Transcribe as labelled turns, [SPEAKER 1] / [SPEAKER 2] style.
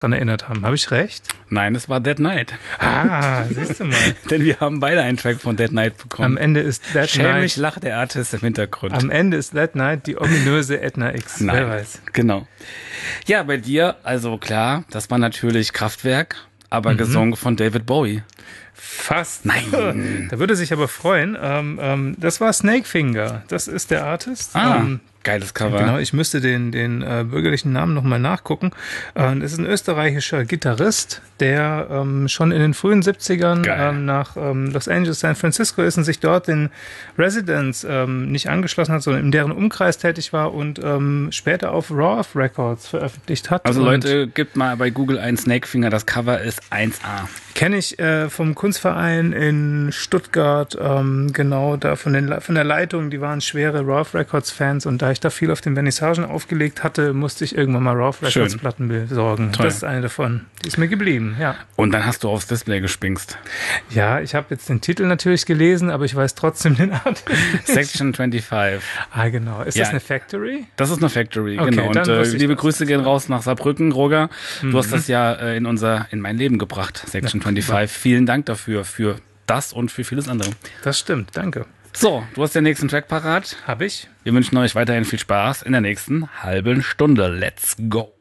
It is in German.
[SPEAKER 1] daran erinnert haben. Habe ich recht?
[SPEAKER 2] Nein, es war Dead Night.
[SPEAKER 1] Siehst du mal.
[SPEAKER 2] Denn wir haben beide einen Track von Dead Night bekommen.
[SPEAKER 1] Am Ende ist Dead
[SPEAKER 2] Schelmisch
[SPEAKER 1] Night.
[SPEAKER 2] lacht der Artist im Hintergrund.
[SPEAKER 1] Am Ende ist Dead Night die ominöse Edna X.
[SPEAKER 2] Nein,
[SPEAKER 1] Wer weiß.
[SPEAKER 2] genau. Ja, bei dir, also klar, das war natürlich Kraftwerk, aber gesungen von David Bowie.
[SPEAKER 1] Fast.
[SPEAKER 2] Nein.
[SPEAKER 1] Da würde sich aber freuen. Das war Snakefinger. Das ist der Artist.
[SPEAKER 2] Geiles Cover.
[SPEAKER 1] Genau, ich müsste den bürgerlichen Namen nochmal nachgucken. Das ist ein österreichischer Gitarrist, der schon in den frühen 70ern nach Los Angeles, San Francisco ist und sich dort den Residents nicht angeschlossen hat, sondern in deren Umkreis tätig war und später auf Raw Records veröffentlicht hat.
[SPEAKER 2] Also Leute, gebt mal bei Google ein Snakefinger, das Cover ist 1A.
[SPEAKER 1] Kenne ich vom Kunstverein in Stuttgart, genau, da von der Leitung, die waren schwere Raw Records Fans und da ich da viel auf den Vernissagen aufgelegt hatte, musste ich irgendwann mal Raw Records Platten besorgen.
[SPEAKER 2] Toll.
[SPEAKER 1] Das ist eine davon. Die ist mir geblieben, ja.
[SPEAKER 2] Und dann hast du aufs Display gespinkst.
[SPEAKER 1] Ja, ich habe jetzt den Titel natürlich gelesen, aber ich weiß trotzdem den Art.
[SPEAKER 2] Section 25.
[SPEAKER 1] Genau. Ist das eine Factory?
[SPEAKER 2] Das ist eine Factory,
[SPEAKER 1] okay,
[SPEAKER 2] genau. Und liebe Grüße gehen raus nach Saarbrücken, Roger. Du hast das ja in mein Leben gebracht, Section 25. Vielen Dank dafür, für das und für vieles andere.
[SPEAKER 1] Das stimmt, danke.
[SPEAKER 2] So, du hast den nächsten Track parat.
[SPEAKER 1] Hab ich.
[SPEAKER 2] Wir wünschen euch weiterhin viel Spaß in der nächsten halben Stunde. Let's go.